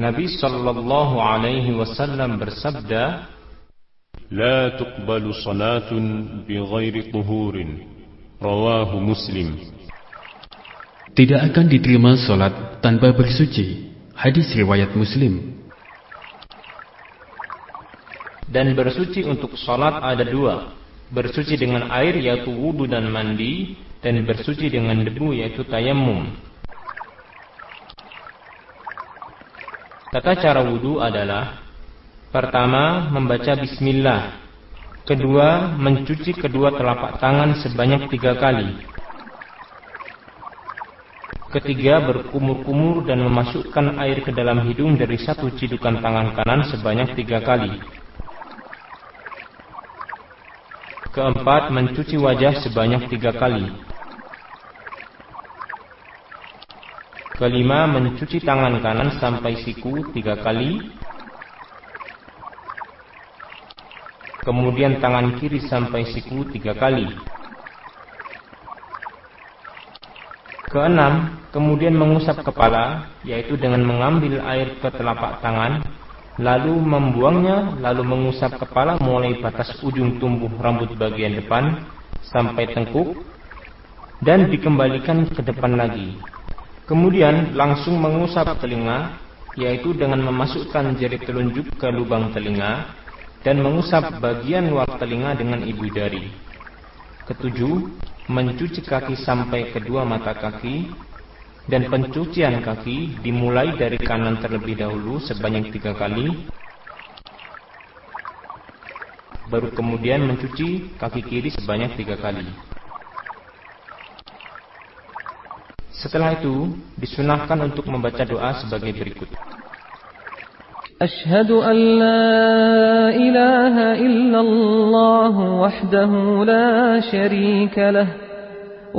Nabi sallallahu alaihi wasallam bersabda, "La tuqbalu salatun bighairi tuhurin." Rawahu Muslim. Tidak akan diterima salat tanpa bersuci. Hadis riwayat Muslim. Dan bersuci untuk salat ada dua. Bersuci dengan air yaitu wudu dan mandi, dan bersuci dengan debu yaitu tayammum. Tata cara wudu adalah: pertama, membaca bismillah. Kedua, mencuci kedua telapak tangan sebanyak 3 kali. Ketiga, berkumur-kumur dan memasukkan air ke dalam hidung dari satu cidukan tangan kanan sebanyak 3 kali. Keempat, mencuci wajah sebanyak 3 kali. Kelima, mencuci tangan kanan sampai siku 3 kali. Kemudian tangan kiri sampai siku 3 kali. Keenam, kemudian mengusap kepala, yaitu dengan mengambil air ke telapak tangan, lalu membuangnya, lalu mengusap kepala mulai batas ujung tumbuh rambut bagian depan sampai tengkuk, dan dikembalikan ke depan lagi. Kemudian langsung mengusap telinga, yaitu dengan memasukkan jari telunjuk ke lubang telinga, dan mengusap bagian luar telinga dengan ibu jari. Ketujuh, mencuci kaki sampai kedua mata kaki, dan pencucian kaki dimulai dari kanan terlebih dahulu sebanyak 3 kali, baru kemudian mencuci kaki kiri sebanyak 3 kali. Setelah itu, disunahkan untuk membaca doa sebagai berikut. Asyhadu an la ilaha illallah wahdahu la syarika lah.